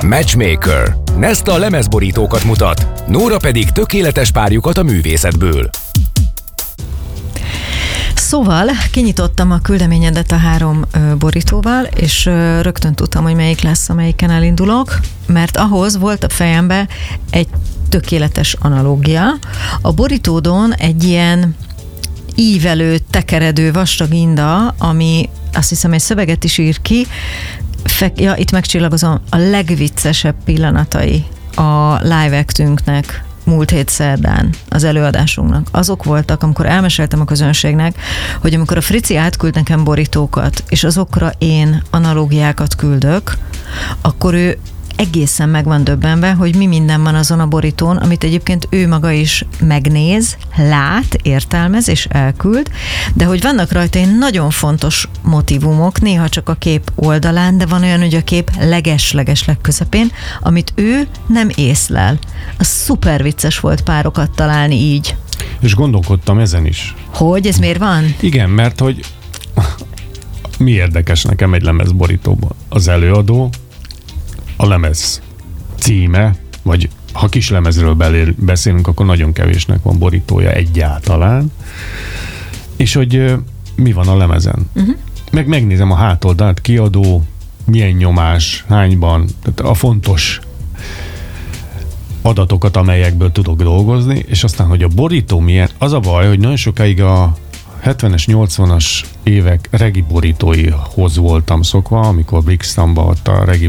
Matchmaker. Nesta lemezborítókat mutat, Nóra pedig tökéletes párjukat a művészetből. Szóval kinyitottam a küldeményedet a 3 borítóval, és rögtön tudtam, hogy melyik lesz, amelyiken elindulok, mert ahhoz volt a fejembe egy tökéletes analógia. A borítódon egy ilyen ívelő, tekeredő, vastag inda, ami azt hiszem egy szöveget is ír ki, itt megcsillagozom, a legviccesebb pillanatai a live actünknek múlt hét szerdán, az előadásunknak. Azok voltak, amikor elmeséltem a közönségnek, hogy amikor a Frici átküld nekem borítókat, és azokra én analógiákat küldök, akkor ő egészen meg van döbbenve, hogy mi minden van azon a borítón, amit egyébként ő maga is megnéz, lát, értelmez és elküld, de hogy vannak rajta egy nagyon fontos motívumok, néha csak a kép oldalán, de van olyan, hogy a kép leges-leges legközepén, amit ő nem észlel. Az szuper vicces volt párokat találni így. És gondolkodtam ezen is. Hogy? Ez miért van? Igen, mert hogy mi érdekes nekem egy lemezborítóban? Az előadó, a lemez címe, vagy ha kis lemezről beszélünk, akkor nagyon kevésnek van borítója egyáltalán, és hogy mi van a lemezen. Megnézem a hátoldalt, kiadó, milyen nyomás, hányban, tehát a fontos adatokat, amelyekből tudok dolgozni, és aztán, hogy a borító milyen, az a baj, hogy nagyon sokáig a 70-es, 80-as évek regi borítóihoz voltam szokva, amikor Brixtonba ott a regi